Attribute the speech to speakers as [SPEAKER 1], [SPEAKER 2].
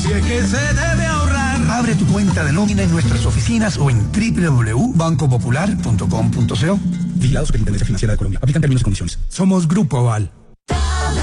[SPEAKER 1] Y es que se debe ahorrar.
[SPEAKER 2] Abre tu cuenta de nómina en nuestras oficinas o en www.bancopopular.com.co.
[SPEAKER 3] Vigilado Superintendencia Financiera de Colombia. Aplican términos y condiciones.
[SPEAKER 1] Somos Grupo Aval.